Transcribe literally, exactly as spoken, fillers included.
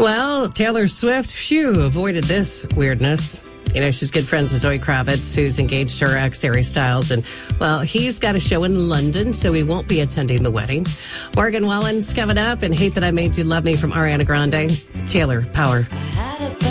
Well, Taylor Swift, phew, avoided this weirdness. You know, she's good friends with Zoe Kravitz, who's engaged to her ex, Harry Styles. And, well, he's got a show in London, so he won't be attending the wedding. Morgan Wallen's coming up, and Hate That I Made You Love Me from Ariana Grande. Taylor, Power.